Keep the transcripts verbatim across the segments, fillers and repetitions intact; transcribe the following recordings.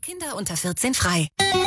Kinder unter vierzehn frei.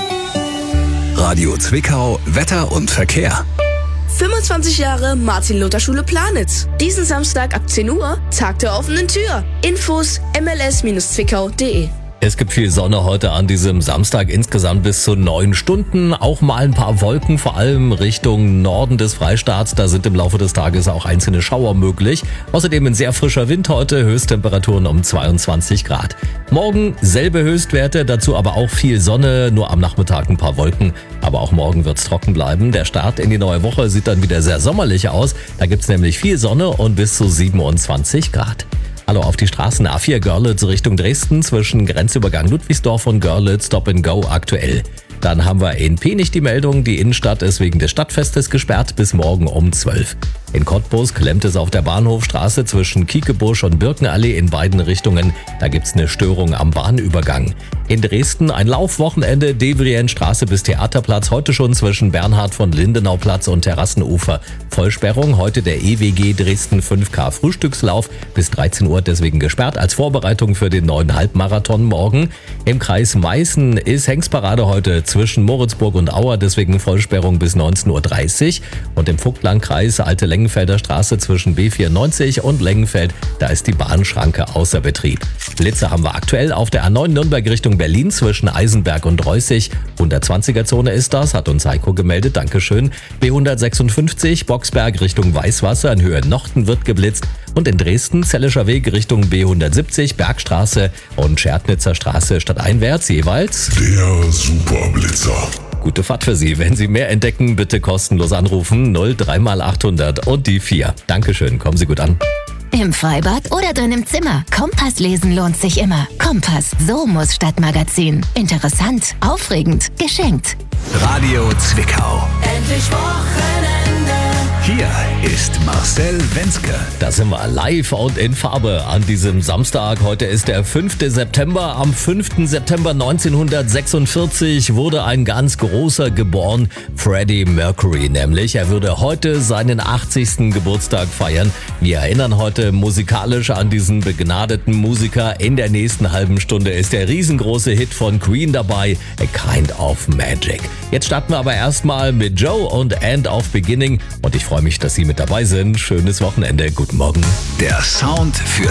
Radio Zwickau, Wetter und Verkehr. fünfundzwanzig Jahre Martin-Luther-Schule Planitz. Diesen Samstag ab zehn Uhr, Tag der offenen Tür. Infos m l s zwickau punkt d e. Es gibt viel Sonne heute an diesem Samstag, insgesamt bis zu neun Stunden. Auch mal ein paar Wolken, vor allem Richtung Norden des Freistaats. Da sind im Laufe des Tages auch einzelne Schauer möglich. Außerdem ein sehr frischer Wind heute, Höchsttemperaturen um zweiundzwanzig Grad. Morgen selbe Höchstwerte, dazu aber auch viel Sonne, nur am Nachmittag ein paar Wolken. Aber auch morgen wird's trocken bleiben. Der Start in die neue Woche sieht dann wieder sehr sommerlich aus. Da gibt's nämlich viel Sonne und bis zu siebenundzwanzig Grad. Hallo auf die Straßen A vier Görlitz Richtung Dresden zwischen Grenzübergang Ludwigsdorf und Görlitz Stop and Go aktuell. Dann haben wir in Penich die Meldung, die Innenstadt ist wegen des Stadtfestes gesperrt bis morgen um zwölf. In Cottbus klemmt es auf der Bahnhofstraße zwischen Kiekebusch und Birkenallee in beiden Richtungen. Da gibt's eine Störung am Bahnübergang. In Dresden ein Laufwochenende, Devrient-Straße bis Theaterplatz, heute schon zwischen Bernhard von Lindenauplatz und Terrassenufer. Vollsperrung, heute der E W G Dresden fünf K Frühstückslauf bis dreizehn Uhr deswegen gesperrt als Vorbereitung für den neuen Halbmarathon morgen. Im Kreis Meißen ist Hengstparade heute zwischen Moritzburg und Auer, deswegen Vollsperrung bis neunzehn Uhr dreißig. Und im Vogtlandkreis Alte Lengenfelder Straße zwischen B vierundneunzig und Lengenfeld, da ist die Bahnschranke außer Betrieb. Blitze haben wir aktuell auf der A neun Nürnberg Richtung Berlin zwischen Eisenberg und Reußig. hundertzwanziger Zone ist das, hat uns Heiko gemeldet, Dankeschön. B hundertsechsundfünfzig Boxberg Richtung Weißwasser in Höhe Nochten wird geblitzt. Und in Dresden Zellischer Weg Richtung B hundertsiebzig Bergstraße und Scherdnitzer Straße stadteinwärts jeweils der Superblitzer. Gute Fahrt für Sie. Wenn Sie mehr entdecken, bitte kostenlos anrufen null drei mal achthundert und die vier. Dankeschön, kommen Sie gut an. Im Freibad oder drin im Zimmer. Kompass lesen lohnt sich immer. Kompass, so muss Stadtmagazin. Interessant, aufregend, geschenkt. Radio Zwickau. Endlich Wochenende. Hier ist Marcel Wenzke. Da sind wir live und in Farbe an diesem Samstag. Heute ist der fünfte September. Am fünften September neunzehnhundertsechsundvierzig wurde ein ganz großer geboren, Freddie Mercury nämlich. Er würde heute seinen achtzigsten Geburtstag feiern. Wir erinnern heute musikalisch an diesen begnadeten Musiker. In der nächsten halben Stunde ist der riesengroße Hit von Queen dabei, A Kind of Magic. Jetzt starten wir aber erstmal mit Joe und End of Beginning und ich freue mich, dass Sie mit dabei sind. Schönes Wochenende. Guten Morgen. Der Sound für